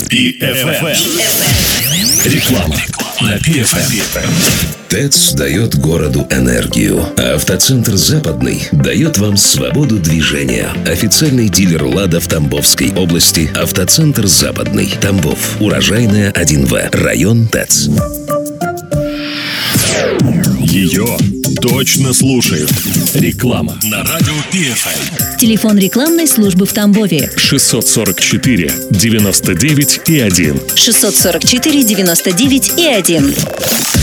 PFM. Реклама на PFM. ТЭЦ дает городу энергию, а автоцентр «Западный» дает вам свободу движения. Официальный дилер «Лада» в Тамбовской области. Автоцентр «Западный». Тамбов. Урожайная 1В. Район ТЭЦ. Ее точно слушают. Реклама на радио PFM. Телефон рекламной службы в Тамбове 644 99 и 1. 644 99 и 1.